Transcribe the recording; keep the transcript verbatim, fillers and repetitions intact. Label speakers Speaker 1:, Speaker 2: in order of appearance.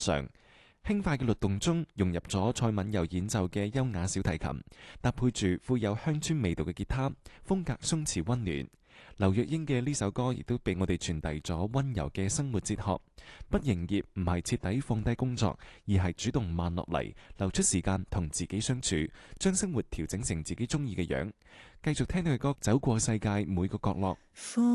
Speaker 1: 上。輕快嘅律動中融入咗蔡敏佑演奏嘅優雅小提琴，搭配住富有鄉村味道嘅吉他，風格鬆弛溫暖。劉若英嘅呢首歌亦都俾我哋傳遞咗溫柔嘅生活哲學。不營業唔係徹底放低工作，而係主動慢落嚟，留出時間同自己相處，將生活調整成自己中意嘅樣。繼續聽佢嘅歌，走過世界每個角落。